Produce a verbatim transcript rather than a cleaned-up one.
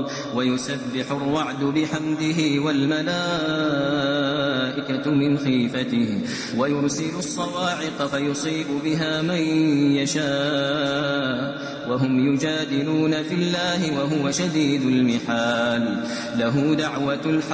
ويسبح الرعد بحمده والملائكة من خيفته ويرسل الصواعق فيصيب بها من يشاء وهم يجادلون في الله وهو شديد المحال له دعوة الحق